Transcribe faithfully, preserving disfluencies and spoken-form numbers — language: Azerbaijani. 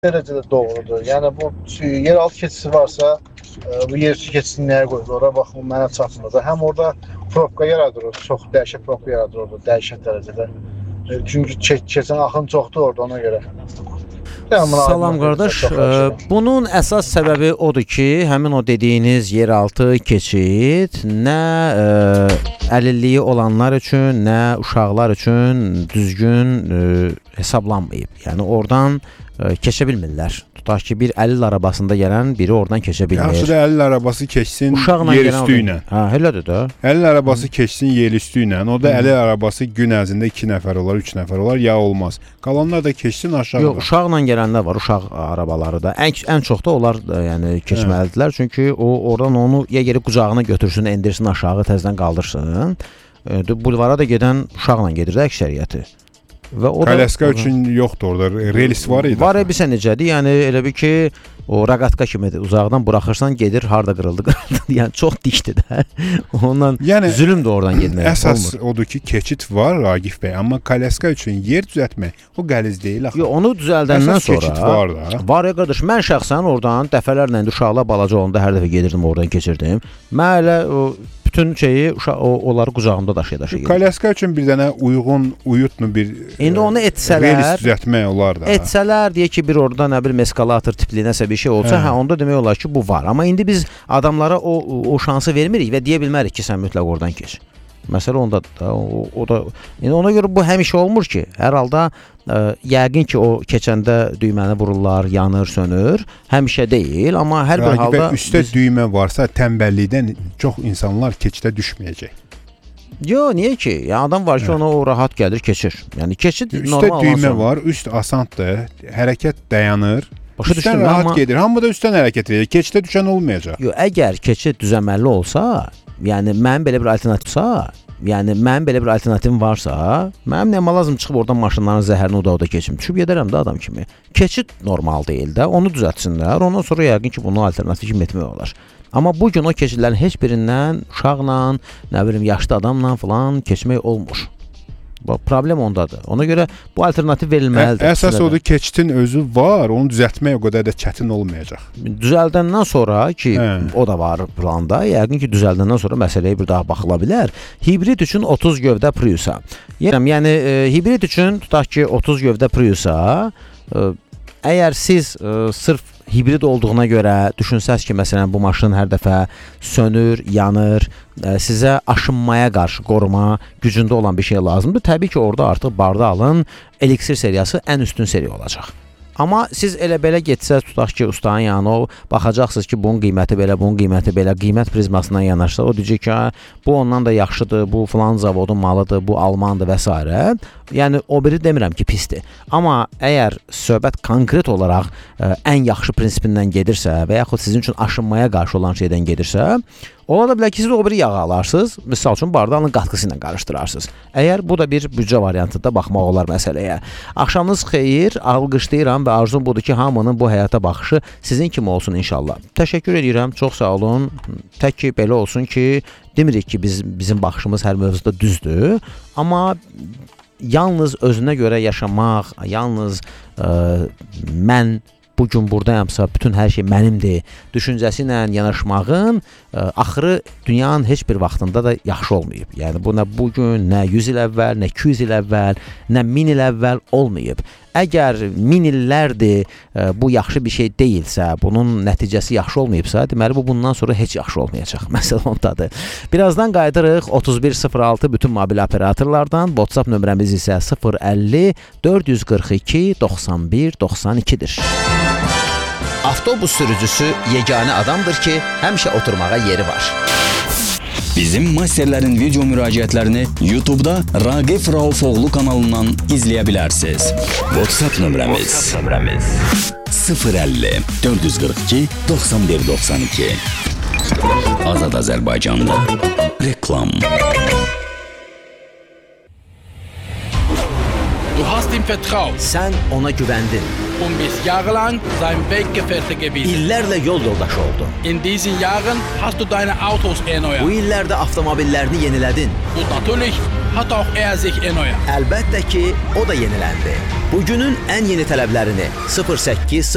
Derecede doğrudur. Yəni bu yeraltı keçisi varsa, bu yerüstü keçisini nəyə qoyur? Ora bax, bu mənə çatmır. Həm orada probka yaradır, çox dəhşət probka yaradır orada, dəhşət dərəcədə. Çünki keçən axın çoxdur orada, ona görə. Salam qardaş, bunun əsas səbəbi odur ki, həmin o dediyiniz yeraltı keçid nə ə, əlilliyi olanlar üçün, nə uşaqlar üçün düzgün ə, hesablanmayıb. Yəni oradan ə, keçə bilmirlər. Tutaq ki, bir əlil arabasında gələn biri oradan keçə bilmir. Yaxşı da əlil arabası keçsin Uşaqla yer üstü ilə. Hə, elədir də. Əlil arabası keçsin yer üstü ilə. O da əlil arabası gün ərzində iki nəfər olar, üç nəfər olar, ya olmaz. Qalanlar da keçsin aşağıda. Yox, uşaqla gələnlər var, uşaq arabaları da. Ən ən çox da onlar da, yəni keçməlidirlər. Hə. Çünki o oradan onu ya geri qucağına götürsün, endirsin aşağı, təzədən qaldırsın. E, bulvara da gedən uşaqla gedir də əksəriyyəti. Kaleska üçün yoxdur orada, relis var idi. Var bilsə necədir, yəni elə bir ki, o raqatka kimidir, uzaqdan buraxırsan gedir, harda qırıldı, qırıldı, yəni çox dikdir də, ondan yəni, zülüm də oradan gedmək əsas olmur. Odur ki, keçid var Ragif bəy, amma Kaleska üçün yer düzəltmək o qəliz deyil axı. Yox, onu düzəldəndən əsas sonra keçid var da. Var ya qardaş, mən şəxsən oradan dəfələrlə uşaqlar balaca olanda hər dəfə gedirdim, oradan keçirdim. Mən elə o bütün şeyi uşaq o, onları qucağımda daşıya-daşıya gedirdim. Kaleska üçün bir dənə uyğun, uyutlu bir İndi onu etsələr, relis düzəltmək olar da. Etsələr, deyək ki, bir orada nə bir eskalator tipli nəsə bir şey olsa, hə, hə onda demək olar ki, bu var. Amma indi biz adamlara o o şansı vermirik və deyə bilmərik ki, sən mütləq oradan keç. Məsələ ondadır da, o, o da. Yəni ona görə bu həmişə olmur ki, hər halda ə, yəqin ki, o keçəndə düyməni vururlar, yanır, sönür. Həmişə deyil, amma hər bir halda üstə biz... düymə varsa, tənbəllikdən çox insanlar keçidə düşməyəcək. Yox, niyə ki? Yəni adam var ki, ona o rahat gəlir, keçir. Yəni keçid normal. Üstə düymə var, üst asandır, hərəkət dayanır. Başa üstdən düşdüm, rahat amma... gedir. Hamı da üstdən hərəkət edir. Keçidə düşən olmayacaq. Yox, əgər keçid düzəməlli olsa, yəni mənim belə bir alternativsə, yəni mənim belə bir alternativim varsa, mənim nəmə lazım çıxıb oradan maşınların zəhərini uda-uda keçim. Düşüb gedərəm də adam kimi. Keçid normal deyil də, onu düzəltsinlər. Ondan sonra yəqin ki, bunu alternativ kimi etmək olar. Amma bu gün o keçidlərin heç birindən uşaqla, nə bilim, yaşlı adamla falan keçmək olmur. Problem ondadır. Ona görə bu alternativ verilməlidir. Ə, əsas odur, keçidin özü var, onu düzəltmək o qədər də çətin olmayacaq. Düzəldəndən sonra ki, hə. O da var planda, yəqin ki, düzəldəndən sonra məsələyə bir daha baxıla bilər. Hibrid üçün otuz gövdə Priusa. Yəni, e, hibrid üçün tutaq ki, otuz gövdə Priusa, e, əgər siz e, sırf hibrid olduğuna görə düşünsəz ki, məsələn, bu maşın hər dəfə sönür, yanır, ə, sizə aşınmaya qarşı qoruma gücündə olan bir şey lazımdır. Təbii ki, orada artıq Bardalın Elixir seriyası ən üstün seriya olacaq. Amma siz elə belə getsəz, tutaq ki, ustanın yanına o, baxacaqsınız ki, bunun qiyməti belə, bunun qiyməti belə, qiymət prizmasından yanaşsa, o deyəcək ki, bu ondan da yaxşıdır, bu filan zavodun malıdır, bu Almandır və s. Yəni, o biri demirəm ki, pisdir. Amma əgər söhbət konkret olaraq ə, ən yaxşı prinsipindən gedirsə və yaxud sizin üçün aşınmaya qarşı olan şeydən gedirsə, ola da bilər ki, siz o biri yağı alarsınız, misal üçün Bardalın qatqısı ilə qarışdırarsınız. Əgər bu da bir büdcə variantında baxmaq olar məsələyə. Axşamınız xeyir, alqışlayıram və arzum budur ki, hamının bu həyata baxışı sizin kimi olsun inşallah. Təşəkkür edirəm, çox sağ olun. Tək ki, belə olsun ki, demirik ki, biz, bizim baxışımız hər mövzuda düzdür, amma yalnız özünə görə yaşamaq, yalnız ə, mən bugün buradayamsa, bütün hər şey mənimdir düşüncəsi ilə yanaşmağın ə, axırı dünyanın heç bir vaxtında da yaxşı olmayıb. Yəni bu nə bugün, nə yüz il əvvəl, nə iki yüz il əvvəl, nə min il əvvəl olmayıb. Əgər min illərdir ə, bu yaxşı bir şey deyilsə, bunun nəticəsi yaxşı olmayıbsa, deməli bu bundan sonra heç yaxşı olmayacaq. Məsələ ondadır. Birazdan qayıdırıq otuz bir sıfır altı bütün mobil operatorlardan. WhatsApp nömrəmiz isə sıfır əlli dörd yüz qırx iki doxsan bir doxsan ikidir. Avtobus sürücüsü yeganə adamdır ki, həmişə oturmağa yeri var. Bizim masterlərin video müraciətlərini YouTube'da Ragif Raufoğlu kanalından izləyə bilərsiniz. WhatsApp nömrəmiz sıfır əlli dörd yüz qırx iki doxsan bir doxsan iki. Azad Azərbaycanda reklam. Du hast ihm vertraut. Sən ona güvəndin. Und bist jahrelang sein Weggefährte gewesen. İllərlə yol yoldaşı oldun. In diesen Jahren hast du deine Autos erneuert. Bu illərdə avtomobillerini yenilədin. Und natürlich hat auch er sich erneuert. Əlbəttə ki, o da yeniləndi. Bugünün ən yeni tələblərini sıfır səkkiz